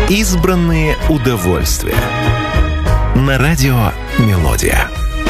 Избранные удовольствия. На радио «Мелодия».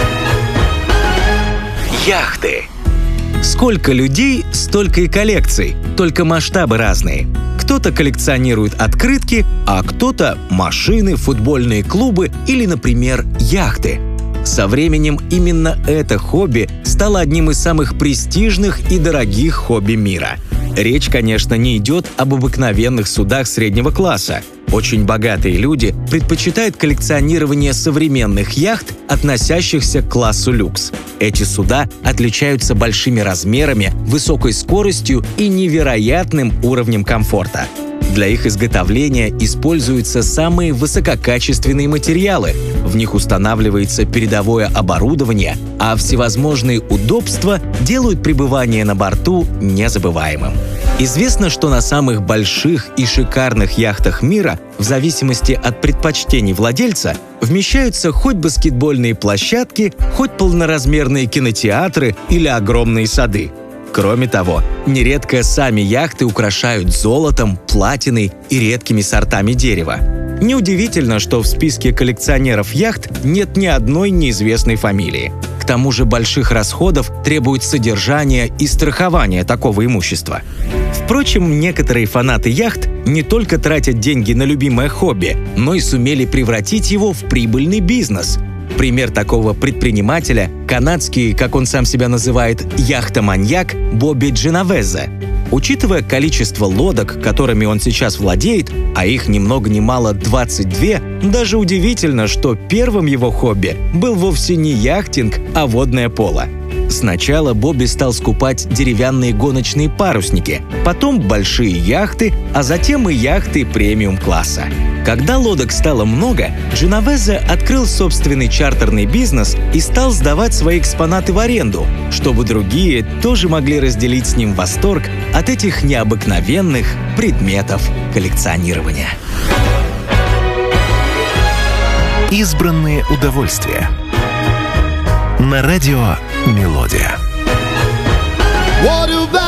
Яхты. Сколько людей, столько и коллекций, только масштабы разные. Кто-то коллекционирует открытки, а кто-то машины, футбольные клубы или, например, яхты. Со временем именно это хобби стало одним из самых престижных и дорогих хобби мира. Речь, конечно, не идет об обыкновенных судах среднего класса. Очень богатые люди предпочитают коллекционирование современных яхт, относящихся к классу люкс. Эти суда отличаются большими размерами, высокой скоростью и невероятным уровнем комфорта. Для их изготовления используются самые высококачественные материалы, в них устанавливается передовое оборудование, а всевозможные удобства делают пребывание на борту незабываемым. Известно, что на самых больших и шикарных яхтах мира, в зависимости от предпочтений владельца, вмещаются хоть баскетбольные площадки, хоть полноразмерные кинотеатры или огромные сады. Кроме того, нередко сами яхты украшают золотом, платиной и редкими сортами дерева. Неудивительно, что в списке коллекционеров яхт нет ни одной неизвестной фамилии. К тому же больших расходов требует содержание и страхование такого имущества. Впрочем, некоторые фанаты яхт не только тратят деньги на любимое хобби, но и сумели превратить его в прибыльный бизнес. Пример такого предпринимателя – канадский, как он сам себя называет, яхтоманьяк Бобби Дженовезе. Учитывая количество лодок, которыми он сейчас владеет, а их ни много ни мало 22, даже удивительно, что первым его хобби был вовсе не яхтинг, а водное поло. Сначала Бобби стал скупать деревянные гоночные парусники, потом большие яхты, а затем и яхты премиум-класса. Когда лодок стало много, Дженовезе открыл собственный чартерный бизнес и стал сдавать свои экспонаты в аренду, чтобы другие тоже могли разделить с ним восторг от этих необыкновенных предметов коллекционирования. Избранные удовольствия. На радио «Мелодия». What do